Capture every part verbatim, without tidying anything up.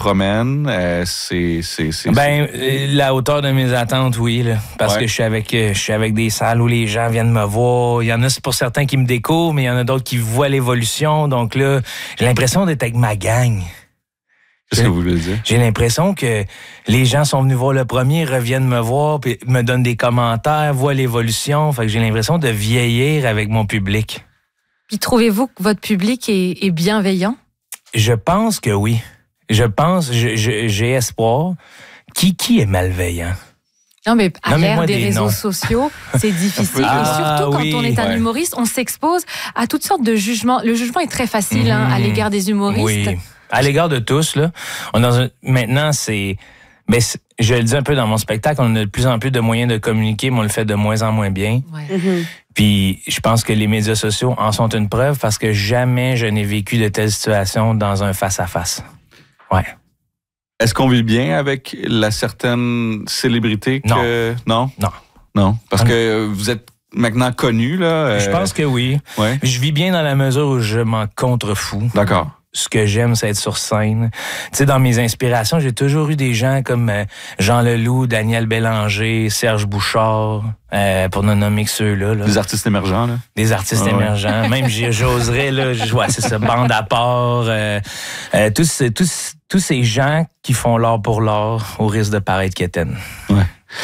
promènes. Euh, c'est, c'est, c'est, ben, c'est... la hauteur de mes attentes, oui. Là, parce ouais. que je suis avec je suis avec des salles où les gens viennent me voir. Il y en a, c'est pour certains qui me découvrent, mais il y en a d'autres qui voient l'évolution. Donc là, j'ai l'impression d'être avec ma gang. Qu'est-ce que vous voulez dire? J'ai l'impression que les gens sont venus voir le premier, reviennent me voir, puis me donnent des commentaires, voient l'évolution. Fait que j'ai l'impression de vieillir avec mon public. Puis trouvez-vous que votre public est, est bienveillant? Je pense que oui. Je pense, je, je, j'ai espoir. Qui, qui est malveillant? Non, mais à l'ère des, des réseaux noms. sociaux, c'est difficile. Ah, et surtout oui, quand on est un ouais. humoriste, on s'expose à toutes sortes de jugements. Le jugement est très facile mmh, hein, à l'égard des humoristes. Oui. À l'égard de tous, là, on est dans un, maintenant, c'est, mais c'est, je le dis un peu dans mon spectacle, on a de plus en plus de moyens de communiquer, mais on le fait de moins en moins bien. Ouais. Mm-hmm. Puis, je pense que les médias sociaux en sont une preuve parce que jamais je n'ai vécu de telle situation dans un face-à-face. Ouais. Est-ce qu'on vit bien avec la certaine célébrité que... Non. Non? Non. Non. Parce que vous êtes maintenant connu, là. Euh... Je pense que oui. Ouais. Je vis bien dans la mesure où je m'en contrefous. D'accord. Ce que j'aime, c'est être sur scène. Tu sais, dans mes inspirations, j'ai toujours eu des gens comme euh, Jean Leloup, Daniel Bélanger, Serge Bouchard, euh, pour ne nommer que ceux-là. Là. Des artistes émergents, là. Des artistes ah, émergents. Ouais. Même j'oserais, là, ouais, c'est ça, bande à part. Euh, euh, tous, tous, tous ces gens qui font l'art pour l'art au risque de paraître quétaine. Ouais.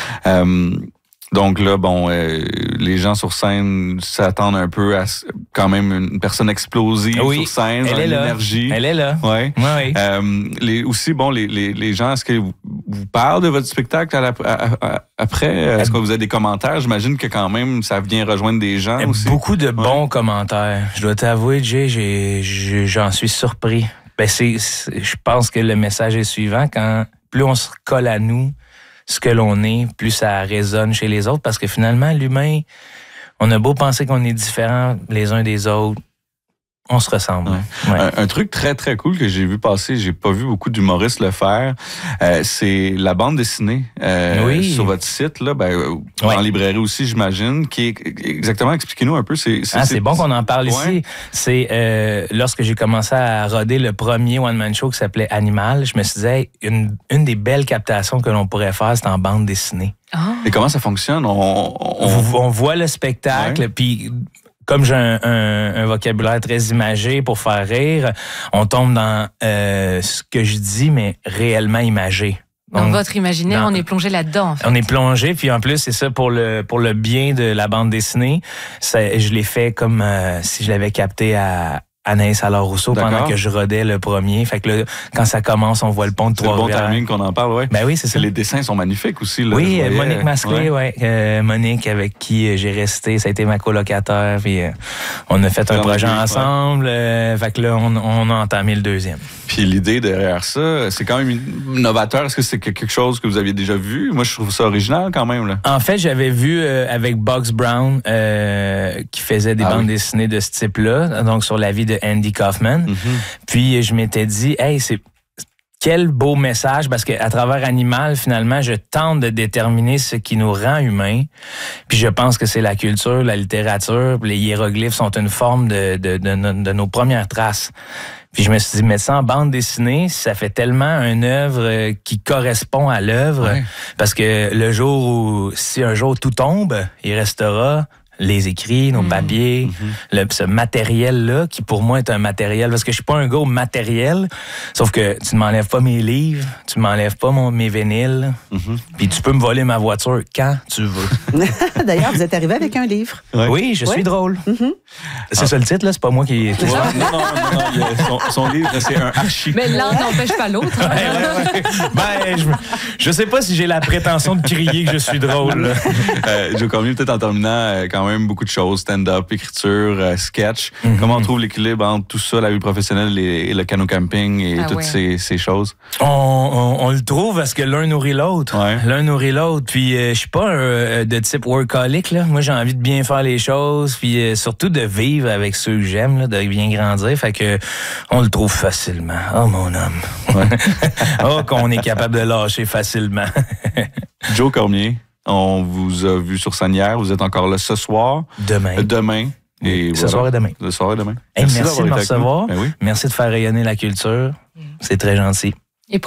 Euh, Donc là, bon, euh, les gens sur scène s'attendent un peu à quand même une personne explosive oui, sur scène, elle est là. L'énergie. Elle est là. Ouais. Oui, oui. Euh, les, aussi, bon, les, les, les gens, est-ce que vous, vous parlent de votre spectacle à la, à, à, après? Est-ce que vous avez des commentaires? J'imagine que quand même, ça vient rejoindre des gens aussi. Beaucoup de bons ouais. commentaires. Je dois t'avouer, Jay, j'ai, j'ai, j'en suis surpris. Ben c'est, c'est, je pense que le message est suivant. Quand plus on se colle à nous, ce que l'on est, plus ça résonne chez les autres, parce que finalement, l'humain, on a beau penser qu'on est différents les uns des autres, on se ressemble. Ouais. Ouais. Un, un truc très, très cool que j'ai vu passer, j'ai pas vu beaucoup d'humoristes le faire, euh, c'est la bande dessinée euh, oui. sur votre site, là, ben, ouais. en librairie aussi, j'imagine, qui est exactement, expliquez-nous un peu. C'est, c'est, ah, c'est, c'est bon qu'on en parle ouais. ici. C'est euh, lorsque j'ai commencé à roder le premier one-man show qui s'appelait Animal, je me suis dit, hey, une, une des belles captations que l'on pourrait faire, c'est en bande dessinée. Oh. Et comment ça fonctionne? On, on... on, on voit le spectacle, ouais. puis... Comme j'ai un, un, un vocabulaire très imagé pour faire rire, on tombe dans euh, ce que je dis, mais réellement imagé. Dans Donc, votre imaginaire, dans, on est plongé là-dedans. En fait. On est plongé, puis en plus, c'est ça pour le pour le bien de la bande dessinée. Ça, je l'ai fait comme euh, si je l'avais capté à Anaïs Allard-Rousseau pendant D'accord. que je rodais le premier. Fait que là, quand ça commence, on voit le pont de Trois-Rivières. C'est le bon timing qu'on en parle, oui. Ben oui, c'est ça. Les dessins sont magnifiques aussi. Là, oui, Monique Masclé, ouais. ouais. Euh, Monique, avec qui j'ai resté, ça a été ma colocataire. Puis euh, on a fait un projet bien, ensemble. Ouais. Euh, fait que là, on, on a entamé le deuxième. Puis l'idée derrière ça, c'est quand même novateur. Est-ce que c'est quelque chose que vous aviez déjà vu? Moi, je trouve ça original quand même. Là. En fait, j'avais vu euh, avec Box Brown euh, qui faisait des ah, bandes oui. dessinées de ce type-là, donc sur la vie de Andy Kaufman. Mm-hmm. Puis je m'étais dit, hey, c'est quel beau message, parce qu'à travers Animal, finalement, je tente de déterminer ce qui nous rend humains. Puis je pense que c'est la culture, la littérature, les hiéroglyphes sont une forme de, de, de, de, de nos premières traces. Puis je me suis dit, mettre ça en bande dessinée, ça fait tellement une œuvre qui correspond à l'œuvre, ouais. parce que le jour où, si un jour tout tombe, il restera les écrits, nos mmh. papiers, mmh. le, ce matériel-là, qui pour moi est un matériel, parce que je suis pas un gars au matériel, sauf que tu ne m'enlèves pas mes livres, tu ne m'enlèves pas mon, mes vinyles, mmh. puis tu peux me voler ma voiture quand tu veux. D'ailleurs, vous êtes arrivé avec un livre. Ouais. Oui, je suis ouais. drôle. Mmh. C'est ah. ça le titre, là? C'est pas moi qui... Ouais, non, non, non, non, il a, son, son livre, c'est un archi. Mais l'un n'empêche pas l'autre. Hein. ouais, ouais, ouais. Ben, je, je sais pas si j'ai la prétention de crier que je suis drôle. euh, Joe Cormier, peut-être en terminant, quand même, beaucoup de choses, stand-up, écriture, euh, sketch. Mm-hmm. Comment on trouve l'équilibre entre tout ça, la vie professionnelle et, et le canot camping et ah toutes ouais. ces, ces choses? On, on, on le trouve parce que l'un nourrit l'autre. Ouais. L'un nourrit l'autre. Puis euh, je suis pas un, de type workaholic, là. Moi, j'ai envie de bien faire les choses, puis euh, surtout de vivre avec ceux que j'aime, là, de bien grandir. Fait que on le trouve facilement. Oh, mon homme. Ouais. Oh, qu'on est capable de lâcher facilement. Joe Cormier. On vous a vu sur scène hier. Vous êtes encore là ce soir. Demain. Euh, demain. Et ce voilà. soir et demain. Ce soir et demain. Hey, merci merci de me recevoir. Ben oui. Merci de faire rayonner la culture. Mm. C'est très gentil.